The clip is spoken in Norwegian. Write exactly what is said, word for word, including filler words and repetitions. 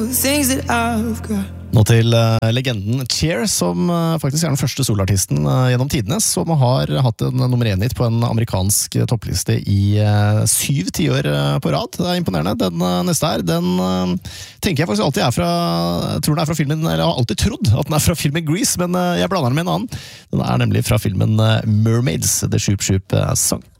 Nå til uh, legenden Cher, som uh, faktisk er den første solartisten uh, gjennom tidene, som har hatt en nummer én hit på en amerikansk uh, toppliste i uh, syv tiår uh, på rad. Det er imponerende. Den uh, neste her, den uh, tenker jeg faktisk alltid er fra, jeg tror den er fra filmen, eller jeg har alltid trodd at den er fra filmen Grease, men uh, jeg blander den med en annen. Den er nemlig fra filmen uh, Mermaids, The Shoop Shoop uh, Song.